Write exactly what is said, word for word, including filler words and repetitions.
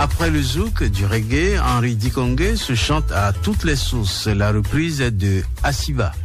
Après le zouk du reggae, Henri Dikongué se chante à toutes les sources. La reprise est de Asiba.